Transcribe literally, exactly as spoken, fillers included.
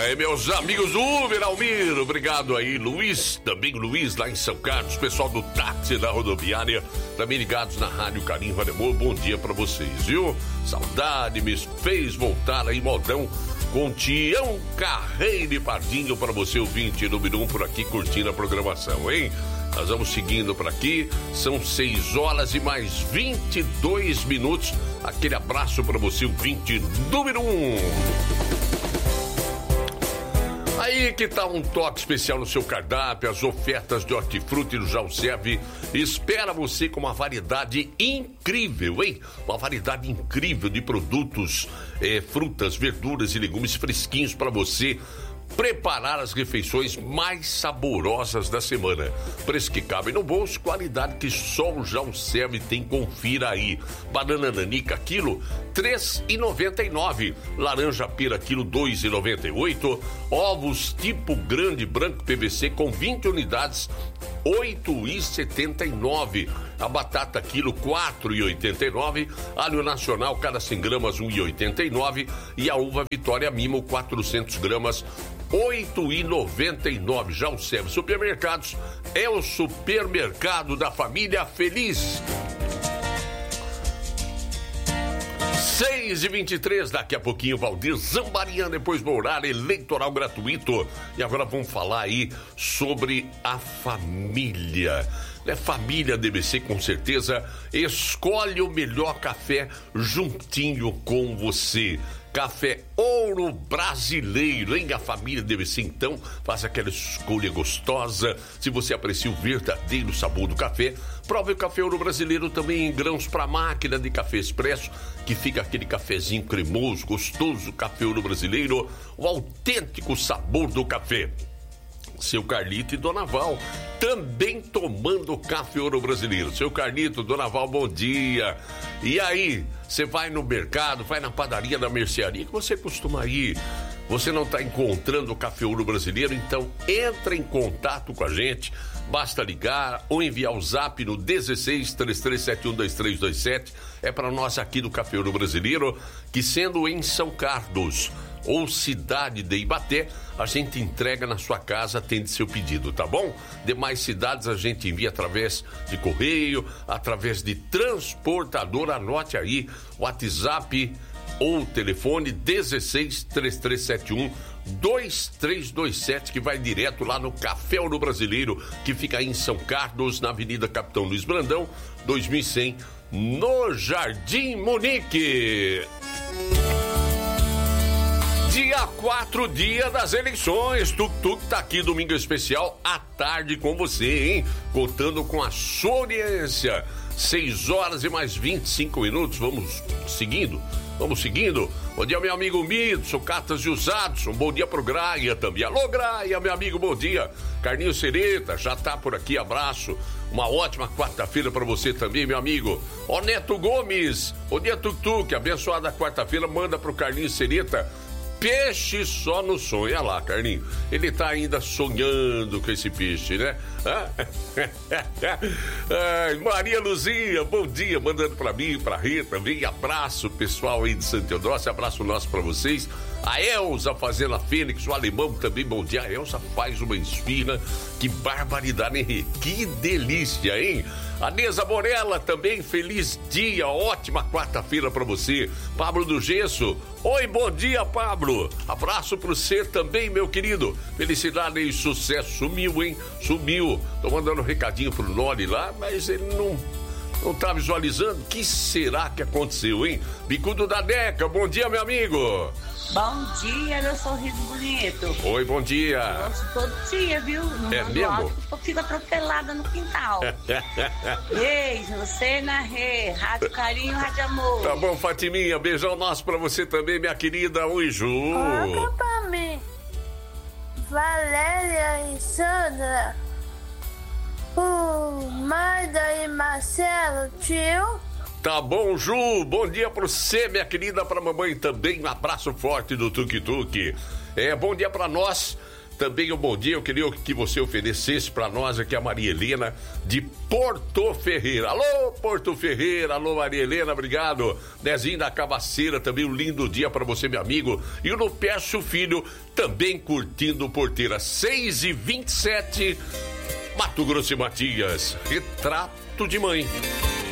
aí, meus amigos do Uber, Almir, obrigado aí, Luiz, também Luiz lá em São Carlos, pessoal do táxi da rodoviária, também ligados na Rádio Carinho Rademor, bom dia pra vocês, viu? Saudade me fez voltar aí, modão, com Tião Carreiro e Pardinho pra você, ouvinte número um por aqui, curtindo a programação, hein? Nós vamos seguindo por aqui, são seis horas e mais vinte e dois minutos, aquele abraço pra você, ouvinte número um. Aí que tá um toque especial no seu cardápio, as ofertas de hortifruti do Jalserve espera você com uma variedade incrível, hein? Uma variedade incrível de produtos, é, frutas, verduras e legumes fresquinhos para você preparar as refeições mais saborosas da semana. Preço que cabe no bolso, qualidade que só o Jalserve tem, confira aí. Banana nanica, quilo, três reais e noventa e nove centavos. Laranja pera, quilo, dois reais e noventa e oito centavos. Ovos tipo grande branco P V C com vinte unidades, oito reais e setenta e nove centavos. A batata, quilo, quatro reais e oitenta e nove centavos. Alho nacional, cada cem gramas, um real e oitenta e nove centavos. E a uva Vitória Mimo, quatrocentas gramas, oito reais e noventa e nove centavos. Já o Jalserve Supermercados é o supermercado da família feliz. seis e vinte e três, daqui a pouquinho Valdir Zambarian, depois do horário eleitoral gratuito. E agora vamos falar aí sobre a família. É família D B C, com certeza, escolhe o melhor café juntinho com você. Café Ouro Brasileiro, hein? A família D B C, então, faz aquela escolha gostosa. Se você aprecia o verdadeiro sabor do café, prove o Café Ouro Brasileiro também em grãos para máquina de café expresso, que fica aquele cafezinho cremoso, gostoso. Café Ouro Brasileiro, o autêntico sabor do café. Seu Carlito e Dona Val também tomando Café Ouro Brasileiro. Seu Carlito, Dona Val, bom dia. E aí, você vai no mercado, vai na padaria, na mercearia, que você costuma ir, você não está encontrando o Café Ouro Brasileiro, então entra em contato com a gente, basta ligar ou enviar o zap no dezesseis, três três sete um, dois três dois sete, é para nós aqui do Café Ouro Brasileiro, que sendo em São Carlos ou cidade de Ibaté, a gente entrega na sua casa, atende seu pedido, tá bom? Demais cidades a gente envia através de correio, através de transportador, anote aí, WhatsApp ou telefone dezesseis, três três sete um, dois três dois sete, que vai direto lá no Café Ouro Brasileiro, que fica aí em São Carlos, na Avenida Capitão Luiz Brandão, dois mil e cem, no Jardim Munique. Dia quatro, dia das eleições. Tuk Tuk tá aqui, domingo especial à tarde com você, hein? Contando com a sua audiência. seis horas e mais vinte e cinco minutos. Vamos seguindo. Vamos seguindo. Bom dia, meu amigo Midson, Catas e Usados. Um bom dia pro Graia também. Alô, Graia, meu amigo, bom dia. Carninho Sereta, já tá por aqui, abraço. Uma ótima quarta-feira para você também, meu amigo. Ó, Neto Gomes, bom dia, Tuk Tuk. Abençoada quarta-feira, manda pro Carninho Sereta. Peixe só no sonho. Olha lá, Carlinhos. Ele tá ainda sonhando com esse peixe, né? Ai, Maria Luzia, bom dia. Mandando pra mim, pra Rita também. Abraço, pessoal aí de Santo Eudócio. Abraço nosso pra vocês. A Elza fazendo a Fênix, o alemão também, bom dia. A Elza faz uma esfina. Que barbaridade, hein? Que delícia, hein? A Neza Morella também, feliz dia, ótima quarta-feira pra você. Pablo do Gesso, oi, bom dia, Pablo. Abraço pro você também, meu querido. Felicidade e sucesso. Sumiu, hein? Sumiu. Tô mandando um recadinho pro Noli lá, mas ele não... Não tá visualizando? O que será que aconteceu, hein? Bicudo da Deca, bom dia, meu amigo. Bom dia, meu sorriso bonito. Oi, bom dia. Eu gosto todo dia, viu? Não é mesmo? Alto, eu fico atropelada no quintal. Beijo, você na Rê, Rádio Carinho, Rádio Amor. Tá bom, Fatiminha, beijão nosso pra você também, minha querida. Oi, Ju. Coloca pra mim. Valéria e Sandra. O Marda e Marcelo, tio. Tá bom, Ju. Bom dia pra você, minha querida, pra mamãe também. Um abraço forte do Tuk Tuk. É, bom dia pra nós. Também um bom dia, eu queria que você oferecesse para nós aqui a Maria Helena de Porto Ferreira. Alô, Porto Ferreira, alô, Maria Helena, obrigado. Nezinho da Cabaceira, também um lindo dia para você, meu amigo. E o No Peço Filho, também curtindo Porteira, seis e vinte e sete, Mato Grosso e Matias, retrato de mãe.